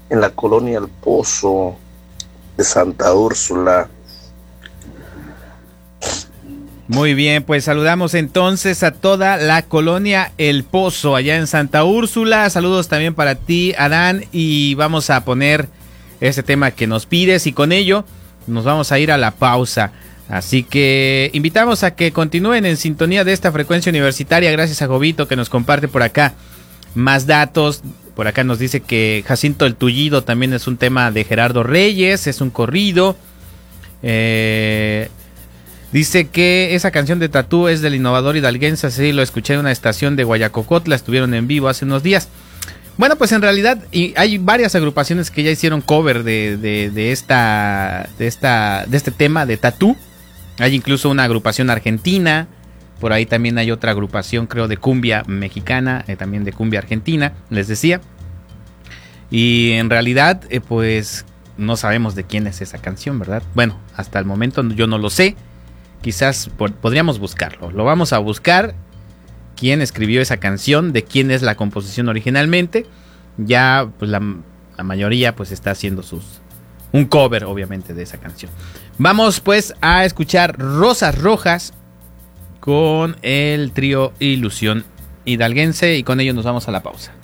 en la colonia El Pozo de Santa Úrsula. Muy bien, pues saludamos entonces a toda la colonia El Pozo, allá en Santa Úrsula. Saludos también para ti, Adán, y vamos a poner ese tema que nos pides y con ello nos vamos a ir a la pausa. Así que invitamos a que continúen en sintonía de esta frecuencia universitaria. Gracias a Jovito que nos comparte por acá más datos. Por acá nos dice que Jacinto el Tullido también es un tema de Gerardo Reyes, es un corrido. Dice que esa canción de Tatú es del innovador hidalguense, así lo escuché en una estación de Guayacocotla, estuvieron en vivo hace unos días. Bueno, pues en realidad hay varias agrupaciones que ya hicieron cover de este tema de Tatú. Hay incluso una agrupación argentina, por ahí también hay otra agrupación, creo, de cumbia mexicana, también de cumbia argentina, les decía. Y en realidad, pues no sabemos de quién es esa canción, ¿verdad? Bueno, hasta el momento yo no lo sé. Quizás podríamos buscarlo. Lo vamos a buscar. ¿Quién escribió esa canción? ¿De quién es la composición originalmente? Ya pues la mayoría pues está haciendo un cover, obviamente, de esa canción. Vamos pues a escuchar Rosas Rojas con el trío Ilusión Hidalguense y con ello nos vamos a la pausa.